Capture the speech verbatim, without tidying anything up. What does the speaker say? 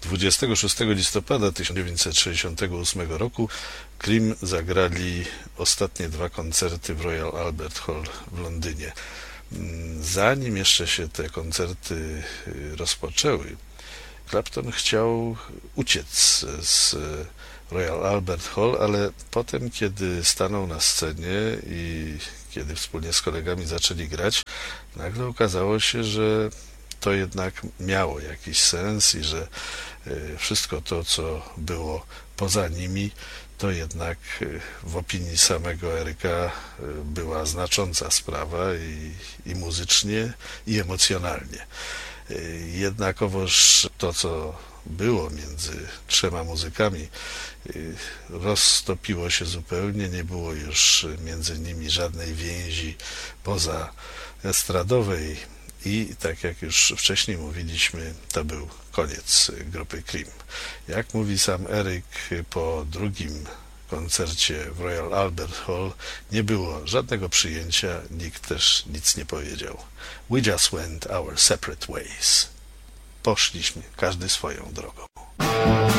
dwudziestego szóstego listopada tysiąc dziewięćset sześćdziesiątego ósmego roku Cream zagrali ostatnie dwa koncerty w Royal Albert Hall w Londynie. Zanim jeszcze się te koncerty rozpoczęły, Clapton chciał uciec z Royal Albert Hall, ale potem, kiedy stanął na scenie i kiedy wspólnie z kolegami zaczęli grać, nagle okazało się, że to jednak miało jakiś sens i że wszystko to, co było poza nimi, to jednak w opinii samego Eryka była znacząca sprawa i, i muzycznie, i emocjonalnie. Jednakowoż to, co było między trzema muzykami, roztopiło się zupełnie, nie było już między nimi żadnej więzi poza estradowej i tak jak już wcześniej mówiliśmy, to był koniec grupy Cream. Jak mówi sam Eryk, po drugim koncercie w Royal Albert Hall nie było żadnego przyjęcia, nikt też nic nie powiedział. We just went our separate ways. Poszliśmy każdy swoją drogą.